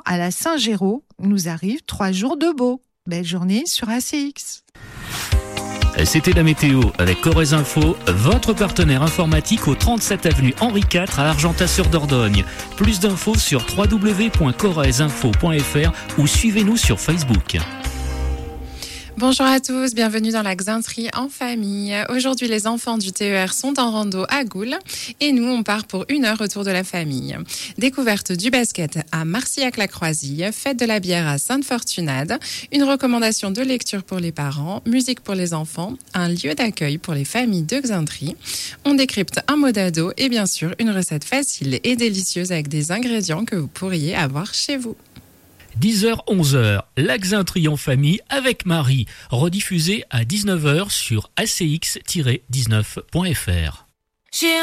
à la Saint-Géraud, nous arrive 3 jours de beau. Belle journée sur ACX. C'était la météo avec Corrèze Info, votre partenaire informatique au 37 avenue Henri IV à Argentat-sur-Dordogne. Plus d'infos sur www.corrèzeinfo.fr ou suivez-nous sur Facebook. Bonjour à tous, bienvenue dans la Xainterie en famille. Aujourd'hui, les enfants du TER sont en rando à Goul et nous, on part pour 1 heure autour de la famille. Découverte du basket à Marcillac-la-Croisille, fête de la bière à Sainte-Fortunade, une recommandation de lecture pour les parents, musique pour les enfants, un lieu d'accueil pour les familles de Xainterie. On décrypte un mot d'ado et bien sûr une recette facile et délicieuse avec des ingrédients que vous pourriez avoir chez vous. 10h-11h, la Xainterie en famille avec Marie, rediffusée à 19h sur ACX-19.fr.